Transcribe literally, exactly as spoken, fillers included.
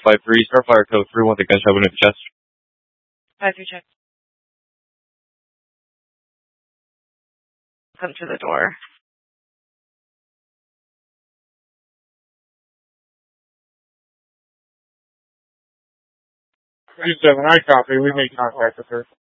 five three, Starfire code three one, the gunshot wound in the chest. five three check. Come to the door. two seven, I copy. We made contact with her.